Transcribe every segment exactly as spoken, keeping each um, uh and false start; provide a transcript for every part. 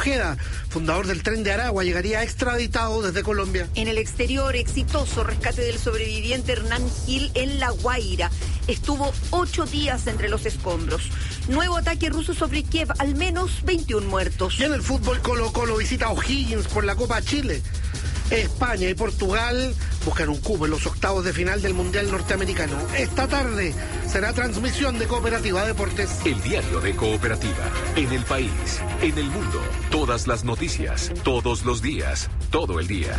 Ojeda, fundador del Tren de Aragua, llegaría extraditado desde Colombia. En el exterior, exitoso rescate del sobreviviente Hernán Gil en La Guaira. Estuvo ocho días entre los escombros. Nuevo ataque ruso sobre Kiev, al menos veintiún muertos. Y en el fútbol, Colo Colo visita a O'Higgins por la Copa Chile. España y Portugal buscan un cupo en los octavos de final del Mundial Norteamericano. Esta tarde será transmisión de Cooperativa Deportes. El diario de Cooperativa. En el país, en el mundo. Todas las noticias, todos los días, todo el día.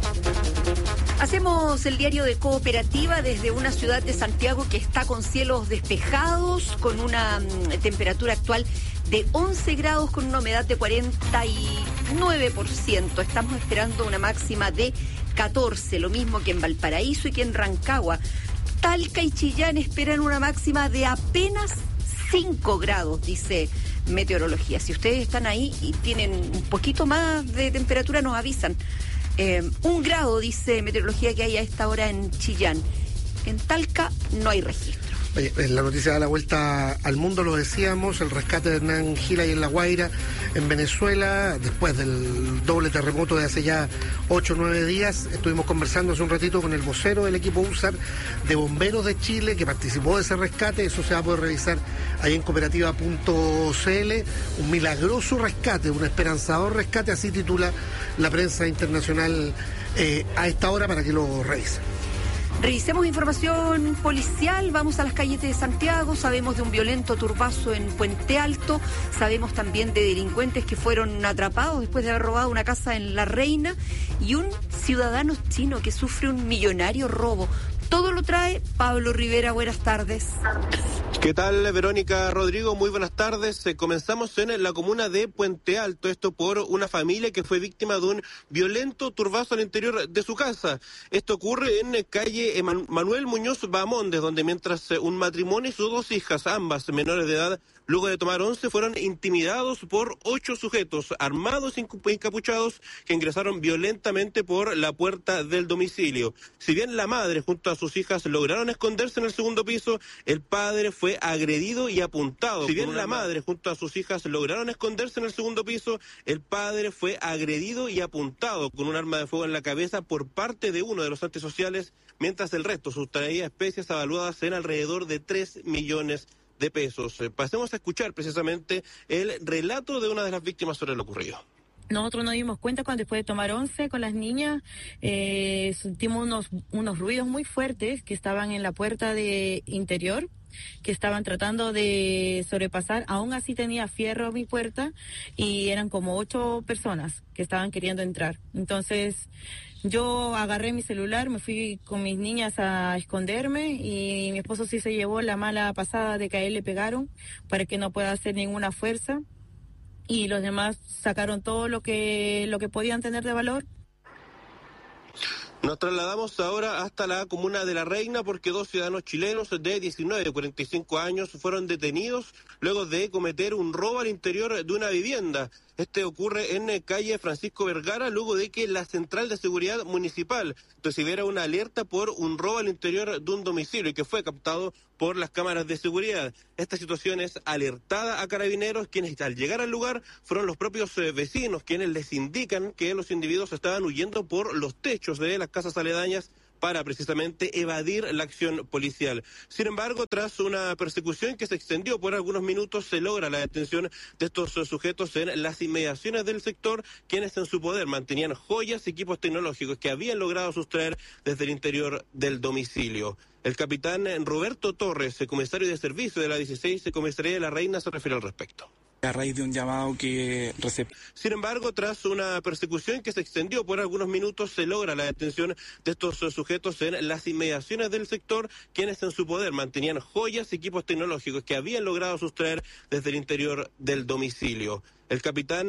Hacemos el diario de Cooperativa desde una ciudad de Santiago que está con cielos despejados, con una mm, temperatura actual de once grados, con una humedad de cuarenta y nueve por ciento. Estamos esperando una máxima de catorce, lo mismo que en Valparaíso y que en Rancagua. Talca y Chillán esperan una máxima de apenas cinco grados, dice Meteorología. Si ustedes están ahí y tienen un poquito más de temperatura, nos avisan. Eh, un grado, dice Meteorología, que hay a esta hora en Chillán. En Talca no hay registro. Oye, la noticia da la vuelta al mundo, lo decíamos, el rescate de Hernán Gil ahí en La Guaira, en Venezuela, después del doble terremoto de hace ya ocho o nueve días. Estuvimos conversando hace un ratito con el vocero del equipo U S A R de Bomberos de Chile, que participó de ese rescate. Eso se va a poder revisar ahí en cooperativa punto c l. Un milagroso rescate, un esperanzador rescate, así titula la prensa internacional eh, a esta hora, para que lo revisen. Revisemos información policial, vamos a las calles de Santiago, sabemos de un violento turbazo en Puente Alto, sabemos también de delincuentes que fueron atrapados después de haber robado una casa en La Reina y un ciudadano chino que sufre un millonario robo. Todo lo trae Pablo Rivera, buenas tardes. ¿Qué tal, Verónica Rodrigo? Muy buenas tardes. Eh, comenzamos en la comuna de Puente Alto, esto por una familia que fue víctima de un violento turbazo al interior de su casa. Esto ocurre en eh, calle Eman- Manuel Muñoz Bamondes, donde mientras eh, un matrimonio y sus dos hijas, ambas menores de edad, luego de tomar once, fueron intimidados por ocho sujetos armados y encapuchados que ingresaron violentamente por la puerta del domicilio. Si bien la madre junto a sus hijas lograron esconderse en el segundo piso, el padre fue agredido y apuntado. Si bien la madre junto a sus hijas lograron esconderse en el segundo piso, el padre fue agredido y apuntado con un arma de fuego en la cabeza por parte de uno de los antisociales, mientras el resto sustraía especies avaluadas en alrededor de tres millones de pesos. Eh, pasemos a escuchar precisamente el relato de una de las víctimas sobre lo ocurrido. Nosotros nos dimos cuenta cuando después de tomar once con las niñas, eh, sentimos unos, unos ruidos muy fuertes que estaban en la puerta de interior, que estaban tratando de sobrepasar. Aún así tenía fierro mi puerta y eran como ocho personas que estaban queriendo entrar. Entonces yo agarré mi celular, me fui con mis niñas a esconderme y mi esposo sí se llevó la mala pasada de que a él le pegaron para que no pueda hacer ninguna fuerza. Y los demás sacaron todo lo que lo que podían tener de valor. Nos trasladamos ahora hasta la comuna de La Reina porque dos ciudadanos chilenos de diecinueve y cuarenta y cinco años fueron detenidos luego de cometer un robo al interior de una vivienda. Este ocurre en calle Francisco Vergara luego de que la Central de Seguridad Municipal recibiera una alerta por un robo al interior de un domicilio y que fue captado por las cámaras de seguridad. Esta situación es alertada a Carabineros, quienes al llegar al lugar fueron los propios eh, vecinos quienes les indican que los individuos estaban huyendo por los techos de las casas aledañas para precisamente evadir la acción policial. Sin embargo, tras una persecución que se extendió por algunos minutos, se logra la detención de estos sujetos en las inmediaciones del sector, quienes en su poder mantenían joyas y equipos tecnológicos que habían logrado sustraer desde el interior del domicilio. El capitán Roberto Torres, comisario de servicio de la dieciséis Comisaría de La Reina, se refiere al respecto. A raíz de un llamado que recep... Sin embargo, tras una persecución que se extendió por algunos minutos, se logra la detención de estos sujetos en las inmediaciones del sector, quienes en su poder mantenían joyas y equipos tecnológicos que habían logrado sustraer desde el interior del domicilio. El capitán